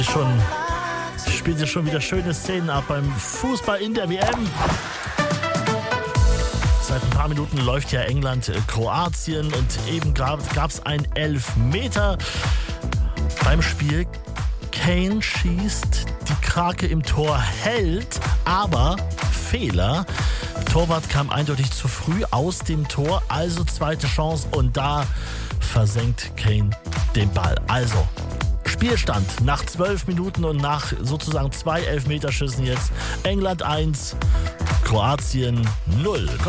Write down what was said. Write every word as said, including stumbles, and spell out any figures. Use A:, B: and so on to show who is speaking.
A: Schon spielt sich schon wieder schöne Szenen ab beim Fußball in der W M. Seit ein paar Minuten läuft ja England-Kroatien und eben gab es einen Elfmeter beim Spiel. Kane schießt, die Krake im Tor hält, aber Fehler. Torwart kam eindeutig zu früh aus dem Tor, also zweite Chance und da versenkt Kane den Ball. Also Spielstand nach zwölf Minuten und nach sozusagen zwei Elfmeterschüssen jetzt. England eins, Kroatien null.